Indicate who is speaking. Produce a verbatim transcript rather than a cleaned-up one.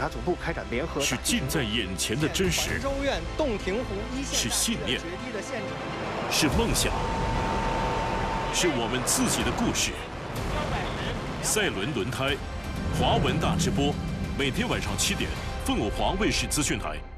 Speaker 1: 甲总部开展联合，
Speaker 2: 是近在眼前的真实，
Speaker 1: 州院洞庭湖一线
Speaker 2: 是信念，
Speaker 1: 决堤的现场，
Speaker 2: 是梦想，是我们自己的故事。赛轮轮胎，华文大直播，每天晚上七点，凤凰卫视资讯台。